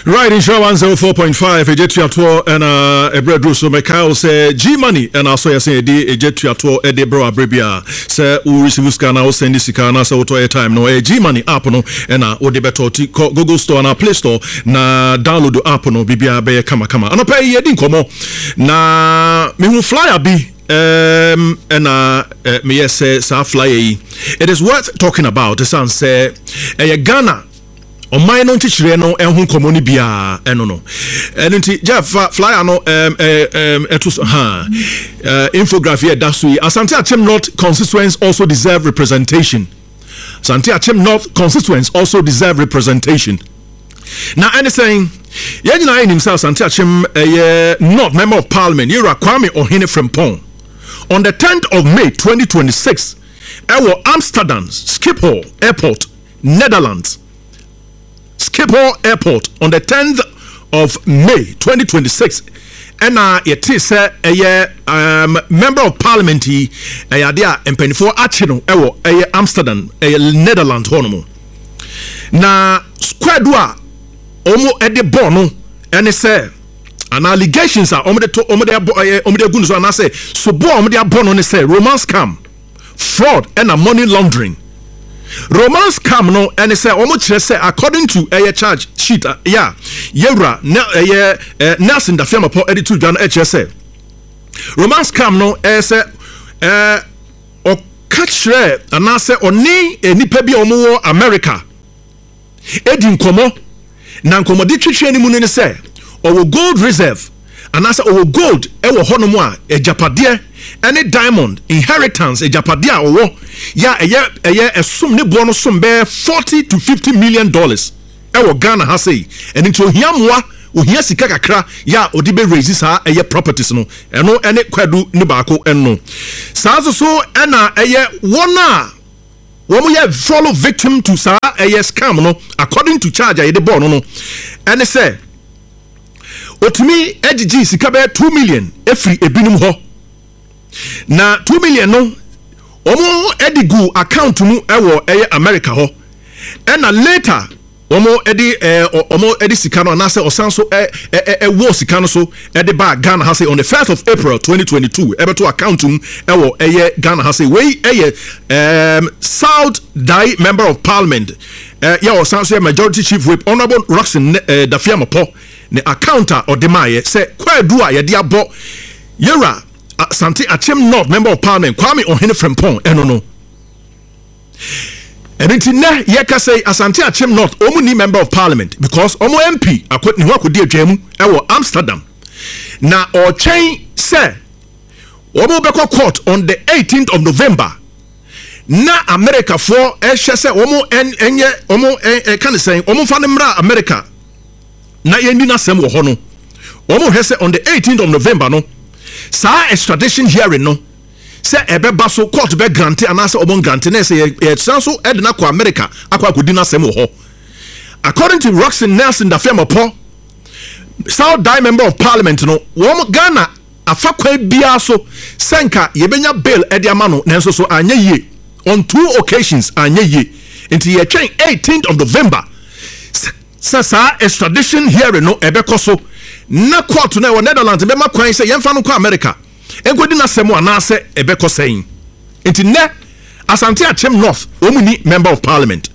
Right, in show 104.5, a jet to tour and a bread so Mikhail say G Money and also I say a jet to tour a debra bribia. Say, who receive scan, I'll send this car, so to a time. No, a G Money app no, and what the better Google Store and Play Store, na download the app no, Bibia Bay, kama. And I pay ye didn't come na me who flyer be. And me say sa fly. It is worth talking about. The son say a Ghana. O my no teacher no en hu komoni bia eno no eno nti ja flyer no infography that so Asante Achem North constituents also deserve representation. Asante Achem North constituents also deserve representation. Now anything yegyina in himself Asante Achem North member of parliament Yura Kwame Ohene Frimpong on the 10th of May 2026 at Amsterdam Schiphol Airport, Netherlands. Schiphol Airport on the 10th of May 2026 and it is a member of parliament there and penifo achino Amsterdam Netherlands honomo na square dua omo ede bono and say an allegations are omo de gun so na say so bo omo de bono ne say romance scam, fraud and money laundering. Romance scam no and say omo kire say according to a charge sheet yewra Nelson Dafiama po edit to John HSA romance scam no say o kire and say oni enipa bi omo wo America edi nkomo na nkomo di twetwe ni mu ne say o gold reserve and say o gold e wo hono mu a ejapade any diamond inheritance ejapade a wo ya eye sum ne bo no sum be $40 to $50 million e wo Ghana ha sei eni to hiamwa ohia sika kakra ya odi be raise sa eye properties no eno ene kwadu ne baako enno sa so ena eye wona womo ye follow victim to sa eye scam no according to charge eye de bo no ene say otumi egg sika be 2 million every ebinum ho na 2 million no omo edigu account mu ewo America ho and later omo edi sika no na say osanso wo sika no so edi ba Ghana ha say on the 1st of April 2022 ebeto account mu ewo Ghana ha say we South Die member of parliament osanso majority chief whip honorable Roxin Dafiama po ne accounta or demaye say kwadu a ye de abo yera Asante Achem North member of parliament Kwame Ohene Frimpong no and it's na yeka say Asante Achem North omu ni member of parliament because omu MP akoti ho akodi adwam ewo Amsterdam na o chen say omu beko court on the 18th of November na America for ehye say omu enye omu kan say omu fa ne mra America na yendi na sem wo ho no omu he say on the 18th of November no sa extradition hearing no say ebeba so court be grant and say obon grant na say so edna ko America akwa kodi na sem ho according to Roxin Nelson Dafiama po South Die member of parliament no wo Ghana afakwa bia so senka yebenya bail ediama no nenso so anya ye on 2 occasions anya ye until ye train 18th of November sa extradition hearing no ebeko so na court na Netherlands be ma kwan say yemfa no ko America enkodi na semo anase ebeko saying enti ne Asante Achem North omuni member of parliament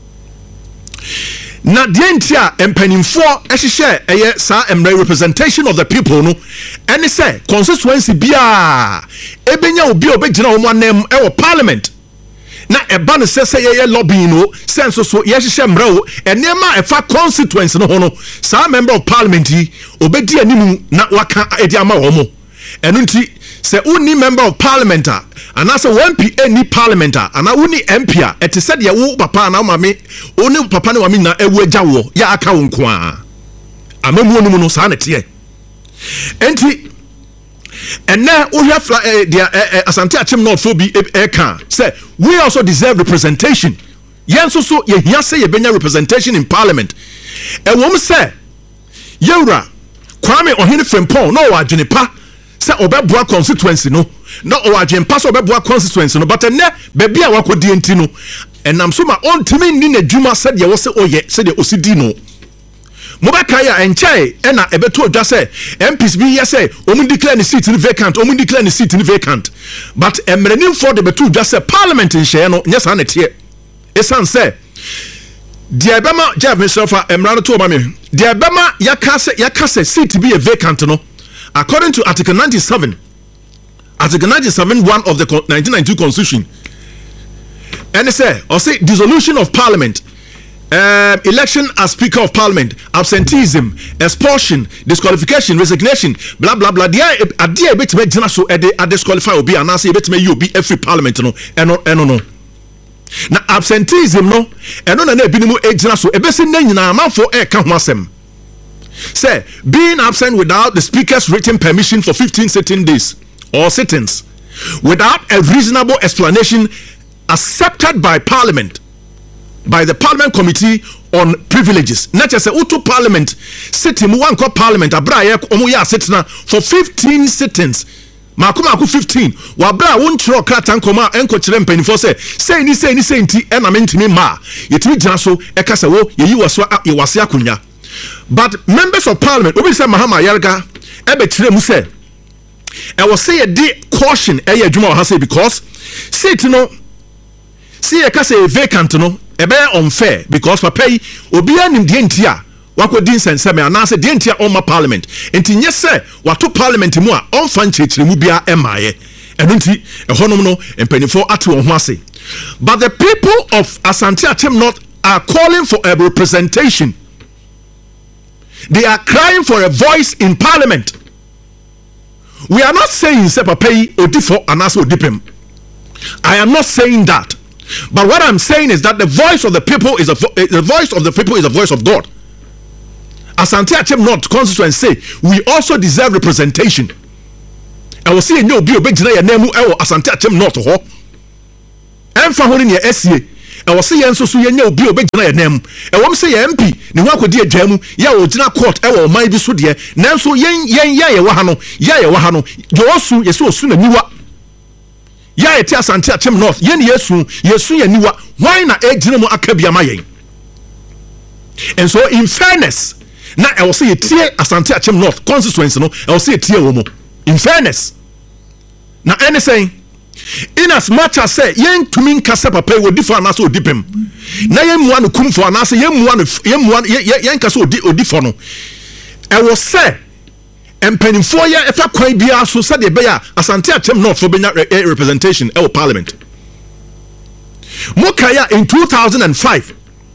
na dientia empanimfo ehihye eye sa emre representation of the people no ene say constituency bia ebenya obi obegina wo anem ewo parliament na eba no say ye lobby no sense so ye hihye mra wo enema efa constituency no ho no sa member of parliament yi obedi animu na waka edi ama wo mo eno nti se uni member of parliament and as a MP any parliament and uni MP ete said ye wo papa na mama oni papa na mama na ewu agya wo ya aka wo nko a amamu onu no sa na te enti ene ohia dia Asante Achem North for be can say we also deserve representation yenso so ye hia say ye benya representation in parliament e wom say yewra Kwame Ohene Frimpong no wa adwene pa say obeboa constituency no o adwene pa say obeboa constituency no but ene bebi a wakodi enti no enam so ma ontimi ni na dwuma said ye wo say oye said ye osidi no Mobakaya and Chai and Ebeto just say MPs be yes say omu declare the seat in vacant, omu declare the seat in vacant. But Emrenim for the Betu just say parliament in Shano, yes, and it here. Esan say the Abama Jav myself Emrano to Mami. The Abama Yakase seat to be a vacant no. According to Article 97, Article 97 1 of the 1992 Constitution. And they say dissolution of parliament, election as Speaker of Parliament, absenteeism, expulsion, disqualification, resignation, blah blah blah. A dear bit me jina so a disqualify obi and say bit me you be every parliament no no. Na absenteeism no eno na ebi ni mu ejina so ebesi na nyina amanfo e ka ho asem. Say being absent without the speaker's written permission for 15 sitting days or sittings without a reasonable explanation accepted by Parliament, by the Parliament Committee on Privileges. Not just a utu Parliament sitting one called Parliament abraya omuya sitna for 15 sittings. Maku 15. Wabra won tro kratan koma enko kire mpanifo say ni nti ena mentimi ma. Yetimi gina so ekasa wo yeyi waso yewase akunya. But members of Parliament obi say Mahama Yarga ebe kire mu say e was say a de caution e ya adwuma ha say because sit no see a case vacant no ebe unfair because papa yi obi anim de ntia wakodi nsenseme anase de ntia on ma parliament enti nye se wato parliament mu a onfa nchechire mu bia emaye eno nti ehonom no empanifo ate won ho ase. But the people of Asante Atem North are calling for a representation. They are crying for a voice in parliament. We are not saying se papa yi odifo anase odipem. I am not saying that. But what I'm saying is that the voice of the people is the voice of the people is the voice of God. Asante Atem North constituency say we also deserve representation. I will see you be obegina ya nemu ewo Asante Atem North ho. Emfa ho ne esie. I will see yenso so yenya obi obegina ya nemu. E wom say ya MP ne ho akodi adwamu ya ogina court ewo man bi so de nanso yen ya ye wa ha no jo osu yeso osu na niwa. Ya eti Asante Atem North yen yesu ya niwa why na ejina mu akabia mayen. And so in fairness na I will say tie Asante Atem North constituency no I will say tie wo mo in fairness na anything in as much as say yen tumi nkasa papa wo difo anaso odipem na yen muan kumfo anaso yen muan yen kasa odifo no I will say empanimfo ya efa kwan bia so said be ya Asante Atem North for benya representation e parliament. Mokaya in 2005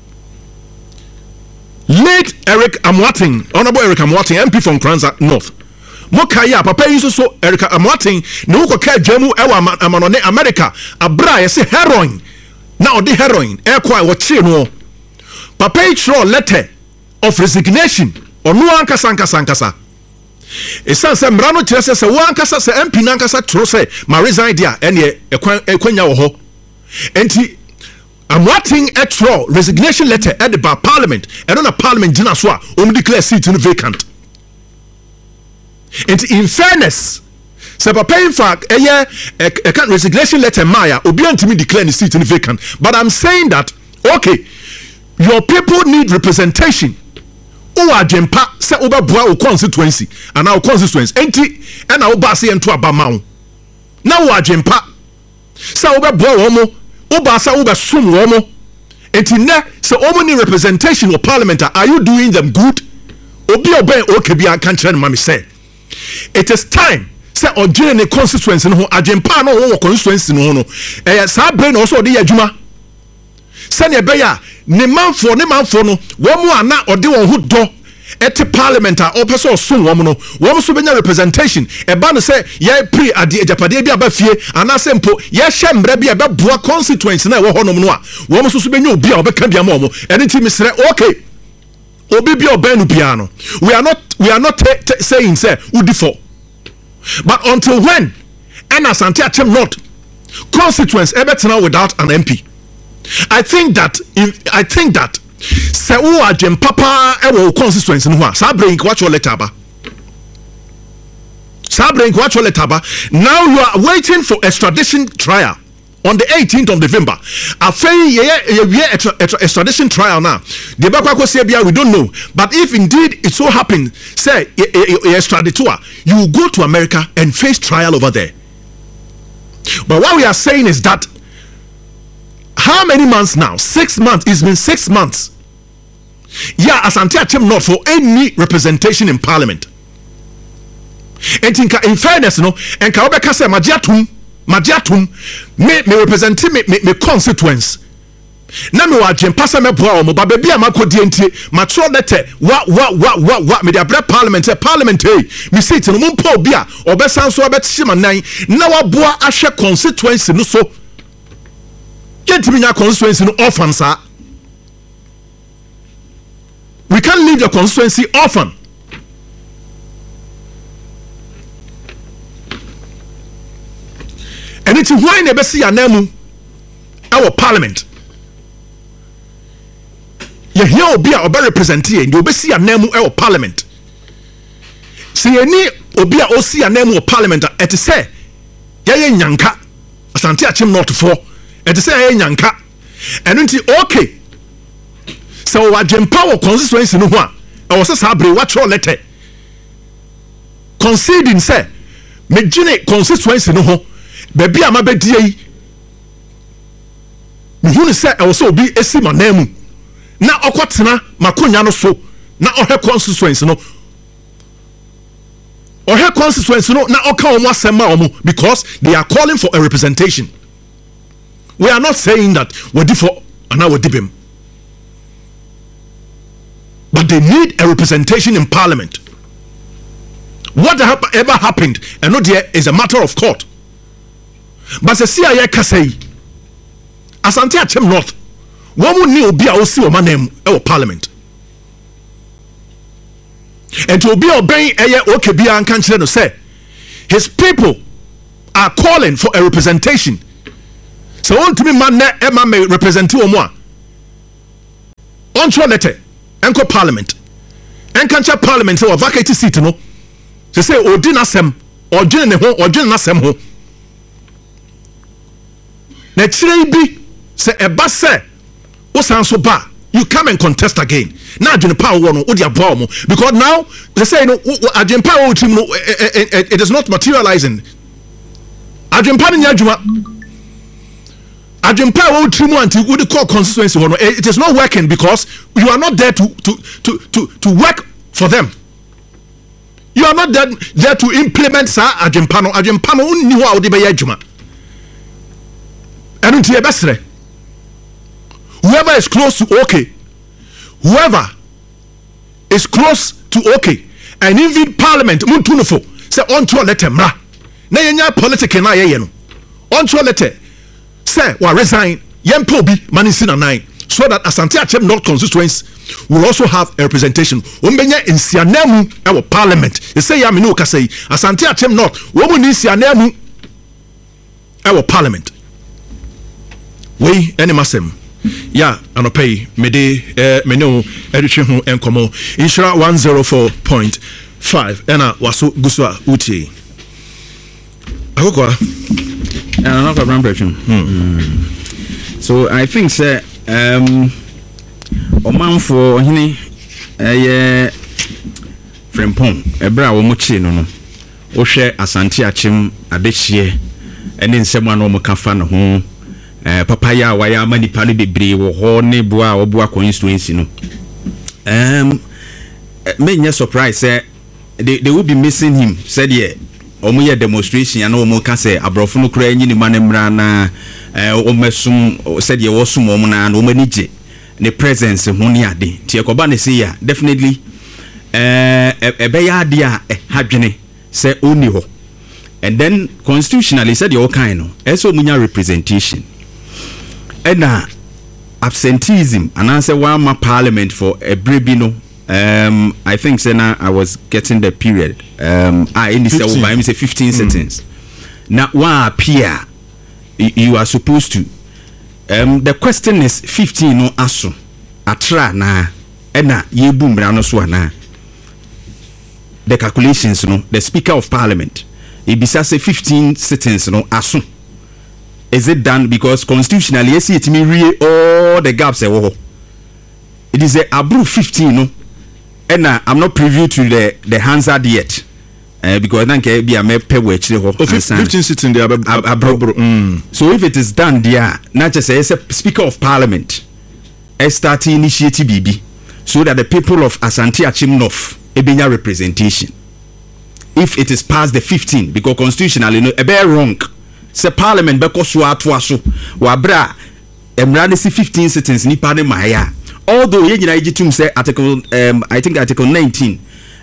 late Eric Amoating, Honorable Eric Amoating, MP from Kranza North. Mokaya papa yiso so Eric Amoating no ko ka dwamu ewa amanone America abra yese heroin na odi heroin e kwa wo chi no papa throw letter of resignation onu ankasa esan se mrano kire se wo ankasa se MP na ankasa throw se ma resign dia ene ekwanya wo ho enti Amoating throw resignation letter at the parliament and on a parliament jina so a declare seat in vacant. And in fairness, se papa in fact a resignation letter Maya obian to me declare the seat in vacant. But I'm saying that okay, your people need representation. O ajempa se oba bua o constituency and our constituency enti and our basi ento abamao. Na o ajempa se oba bua wo mo Obasa uba sum womo. Eti ne se omo ni representation of parliament are you doing them good? Obi oben okebi an kan kire mama say. It is time say odwene ne constituency no ho adwempa no wo constituency no no. Sa brain also de adwuma. Se ne be ya ne manfo no wo mu ana ode won ho do eti parliament a opeso sum wo no wo so benya representation e ba no say ye pre ade ejapade bi aba fie ana sempo ye hye mra bi aba boa constituency na wo honom no a wo so benya obi a obeka bia ma mo eni ti misre okay obi bi obenu bia no we are not saying say udifo but until when Asante Atem North constituency ebetena without an MP I think that se wo agem papa e wo constituency no ho a sa bring watch your letter ba now you are waiting for extradition trial on the 18th of November. A extradition trial now. The Bakwa Sebia, we don't know. But if indeed it so happened, say extraditor, you will go to America and face trial over there. But what we are saying is that how many months now? 6 months. It's been 6 months. Yeah, Asante Achem not for any representation in Parliament. And in fairness, no, and Kaobeka say Majiatum me represent me constituents. Na me wa jempasa me boa mo ba bia makodi enti matro letter wa me dia Parliament me sit no mumpa obi a obesan so obetihima nan na wa boa ahwe constituency no so gentimi nya constituency no orphan sa. We can't leave the constituency orphan. And it's why never see a name our Parliament. You hear Obia or representing you be see a name our Parliament. See any Obia or see a name of Parliament at say Yaya Nyanka Asante Achem not for at say Nyanka and until okay. So I empower constituency no one. I was a sabre watch your letter. Conceding say me gene constituency no ho. Baby ama be die. Me hu say I was obi esi ma na mu. Na okwatena makonya no so na ohe constituency no. Ohe constituency no na oka omo asema omo because they are calling for a representation. We are not saying that we di for and we dibem. But they need a representation in Parliament. Whatever happened, and not there is a matter of court. But the CIA Kasei, Asante Achem North, one would need to be our name or Parliament. And to be obeying Okebia and Kanchino say, his people are calling for a representation. So on to me, man, Emma may represent you or more. On your letter. Enko Parliament. Enkancha Parliament say vacate seat no. They say odi nasem, odwene ne ho, odwene nasem ho. Na chire bi say eba say o san so ba, you come and contest again. Na adwene pa wo no, odi abo mo because now they say no adwene pa wo team no it is not materializing. Adwene pa nya adwuma. Adwempa wo trimu anti wo the core constituency no it is not working because you are not there to work for them. You are not there to implement sa adwempa no unni ho a wo de be adwuma. Enu nti e besre. Whoever is close to okay, whoever is close to okay and even Parliament muntunofo say on to let em ra na yenya politics na ye no on to let say we resign yempo bi manisina 9 so that Asante Achem North constituency will also have a representation. Umbenya in Sianemu our Parliament. They say ya me no ka say Asante Achem North wo mu ni Sianemu our Parliament. We any masem ya anopay mede me no editwe ho enkomo insura 104.5 ena waso gusua uti akokwa not a impression. So I think say oman for hini frempon ebra wo mo chi no no wo hwe Asante Achem adehie ene nsem ano mo kafa no ho papa ya wa ya manipa no bebre wo ho ne boa oboa constituency no me nya surprise say they will be missing him said yeah omo ye demonstration and omo ka say abrofo no kura nyi ni manemra na omesum said ye wosum omo na omo nije ne presence ho ne ade tie koba ne say ya definitely ebe ya ade a hadwene say oni ho and then constitutionally said your kind no eso munya representation and absenteeism and answer one ma Parliament for a bribino. I think Sena I was getting the period. I in this over 15 seconds. Now one appear you are supposed to. The question is 15 no aso atra na ena ye boom brano so na. The calculations no the Speaker of Parliament. He bisa say 15 seconds no aso. is it done because constitutionally yes it me read all the gaps it is a abru 15 no and I'm not privy to the Hansard yet because then can be a me pay wage 15 sitting there so if it is done there not just as a speaker of parliament start initiative BB so that the people of Asante Achim North ebenya representation if it is past the 15 because constitutionally no e be wrong say parliament be koso ato so wa bra emra si 15 sittings ni pa ne maya although ye nyina yitum say article I think article 19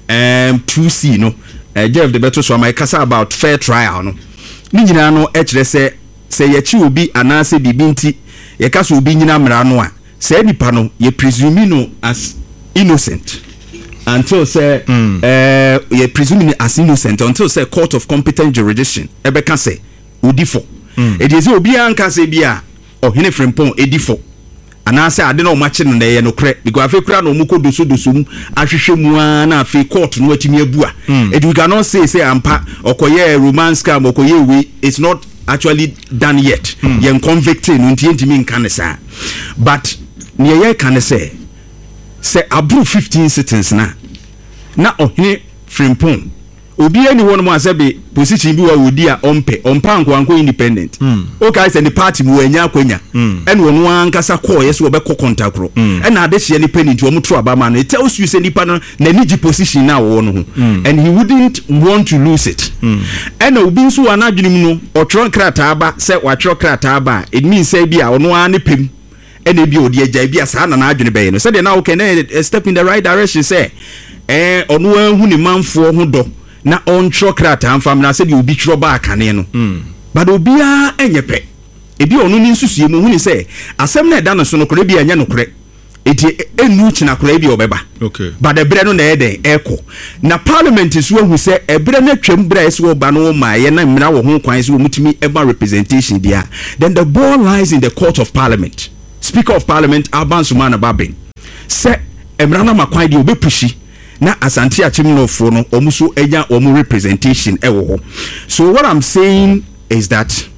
2C no Jeff the better so my kasa about fair trial no ni nyina no e kire say ye chi obi anase bibi nti ye kasa obi nyina mra no a say nipa no ye presume no as innocent until say ye presume as innocent until say court of competent jurisdiction ebe ka say odifo e dey say obi anka say bia ohene Frimpong edifo ana say ade na o mache no ye no kre because afi kra na o muko doso mu ahwehwe mu na afi court no atimi abua e we cannot say ampa okoye romance scam okoye we it's not actually done yet ye convicted no ntimi nka ne sa but ne ye kan say abru 15 sittings na ohene Frimpong obi any one mo asabe position bi wa wodi a ompa anko independent okay say the party mu anya akwanya and wonu ankasa call yes we be contact ro and ade hye ni penny to omutro abama no it tells you say nipa no na niji position na wo no and he wouldn't want to lose it and obi nso ana adwene mu no otro krata aba say watro krata aba it means say bi a ono ane pem and ebi odi agya bi asa na adwene be no say de na okay na step in the right direction say ono anhu ni manfo ho do na on krata amfam na say obi tro ba akane no but obi a enyepe ebi onu ni nsusuye mu hu ni say asem na eda no so no kore bi anya no kore eti enu china kore bi obeba okay but the bre no na eden eko na parliament is hu say ebre na twam bre is wo ba no ma ye na mra wo ho kwan so mutimi eba representation dia then the ball lies in the court of parliament speaker of parliament Alban Sumana Babin say emra na makwan di obepushi na Asante Achim North no omuso enya omu representation ewo. So what I'm saying is that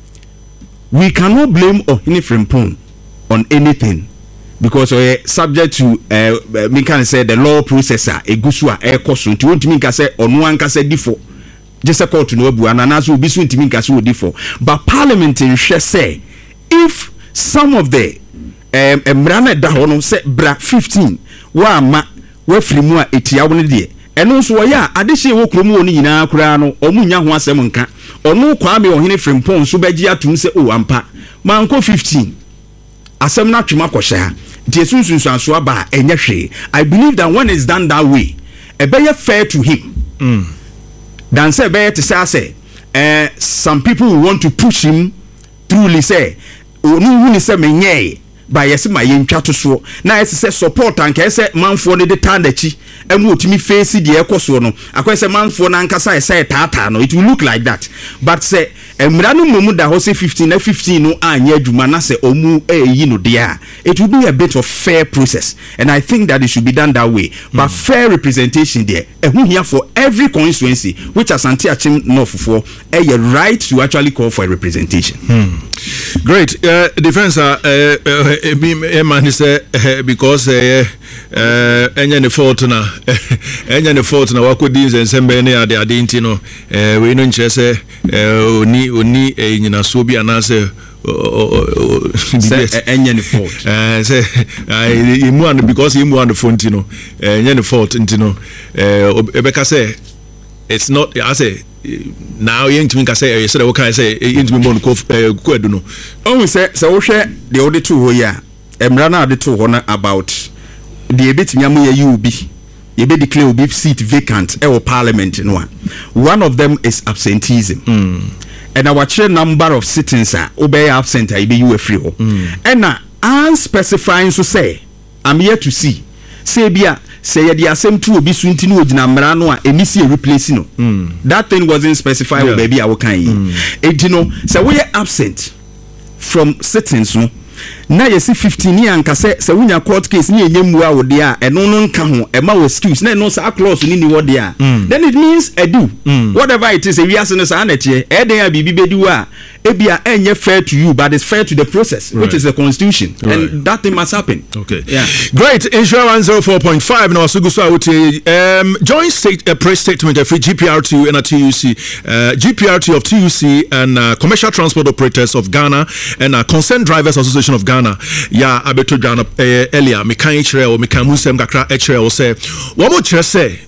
we cannot blame Ohene Frimpong on anything because subject to me can say the law processor egusu a ekoso nti won't mean ka say onu anka say difo just a court no abu anana so obi so nti mean ka say difo but parliament in share say if some of the emrana da hono say bra 15 wa ma we free mu a etia wo ne de eno so wo ya adehye wo kromu wo ni nyina kura no omunya ho asem nka ono kwa me Ohene Frimpong so bagi atum se o ampa manko 15 asem na twema kwosha de sunsunsu anso aba enye hwe. I believe that when it's done that way e be fair to him than say be to say some people will want to push him truly say onu hu ni say menye by yes my yentwa to so na yes say support and can say manfo ne de tandachi emu otimi face de ekoso no akwa say manfo na nkasa say tata no it will look like that but say emra no momu da ho say 15 na 15 no anya adwuma na say omu eyi no dia it will be a bit of fair process and I think that it should be done that way but fair representation there ehu here for every constituency which Asante Achim North for a right to actually call for a representation. Great defense man say because enya ne fault na wakodi nsembe ne ade ntino we no nche say oni nyina so bi anase enya ne fault say imu and because imu and phone ntino enya ne fault ntino ebeka say it's not I say now yentimi ka say say we can say yentimi mon ko edu no o say wo hwe de odi to ho ya emra na ade to ho na about the ebetimi am ye ubi ye be declare ubi seat vacant e parliament no one of them is absenteeism and our chair number of sittings are obey absent I be you free ho and na unspecifying so say I'm here to see say bia say ye the asem to obi sunti no ogina mra no a emisi replace no that thing wasn't specified with baby awokan yi edino say we absent from sittings no na ye see 15 year anka say wunya court case ni enyemu a wo de a eno no nka ho e ma we excuse na no sa clause ni wo de a then it means edu whatever it is e wiase no sa na tie e den a bibi bedu a ebia enye fair to you, but it's fair to the process, which is the constitution, and that thing must happen. Okay, yeah, great. Insure 104.5 now. Joint state press statement for GPRT and TUC, GPRT of TUC and Commercial Transport Operators of Ghana and Concerned Drivers Association of Ghana. Yeah, I beto Ghana earlier. Me kan chere o me kan musem kakra chere o say. One more chere say.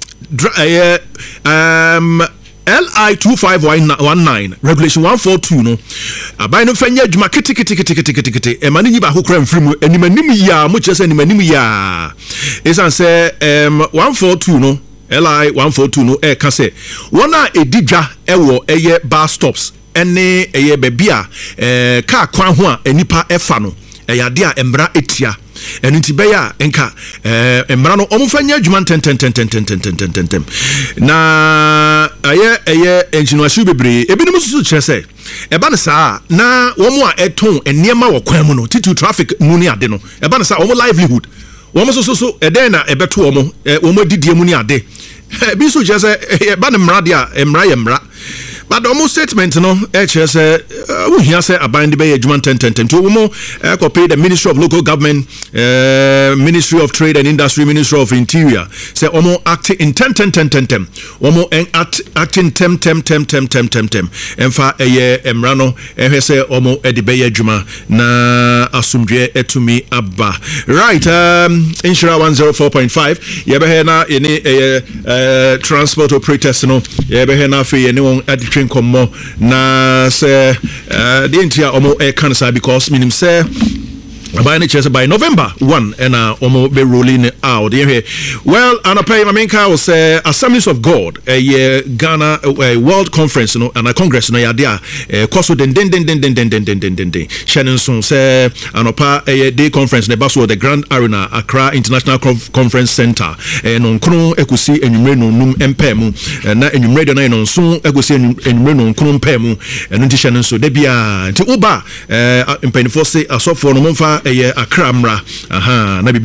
LI 2519 regulation 142 no abai no fanya djuma kiti e mani ba hokra mfirimu animanim ya mo chese animanim ya esan say 142 no LI 142 no e ka say wona edidwa e wo eye bar stops ene eye bebia car kwan ho a enipa efa no eyade a embra etia enu tibeya enka embra no omfanya adwuma 10 na aye engineer shu bebre ebinim susu kyerese eba ne saa na womo a eton eniema wo kwan mu no titu traffic mu ni ade no eba ne saa womo livelihood womo so eden na ebeto womo didie mu ni ade bi so kyerese eba ne mra de a emra ye mra. But almost statement no say we hear say aban de be adwuma 10 to we copy the Ministry of Local Government, Ministry of Trade and Industry, Ministry of Interior say omo acting in 10 omo acting tem emfa eye emra no say omo e de be adwuma na asumdwe etumi abba right. Insura 104.5 ye be here na any transport operators no ye be here na fe anyone komo na say the entire omo e cancer because minim say by November 1 and omo be rolling out here. Well, and I pay my main car was Assemblies of God a Ghana World Conference no and a Congress no ya dia koso den Shannon son say anopa a day conference ne baso the Grand Arena Accra International Conference Center no nkunu ekusi enwumre no num empemu na enwumre de no so ekusi enwumre no nkunu empemu eno nti Shannon so de bia nti uba mpanifo se asofo no momfa eye akramra aha na